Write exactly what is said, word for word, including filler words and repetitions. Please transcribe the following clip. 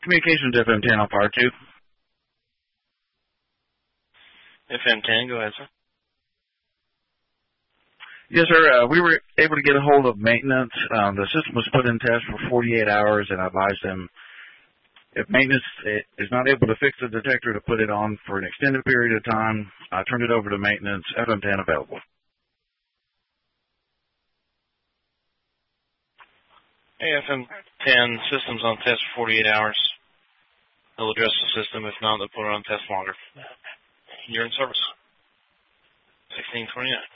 Communications F M ten on Power two. F M ten, go ahead, sir. Yes, sir. Uh, we were able to get a hold of maintenance. Um, the system was put in test for forty-eight hours, and I advised them if maintenance is not able to fix the detector to put it on for an extended period of time, I turned it over to maintenance. F M ten available. Hey, F M ten, system's on test for forty-eight hours. They'll address the system. If not, they'll put it on test longer. You're in service. sixteen twenty-nine.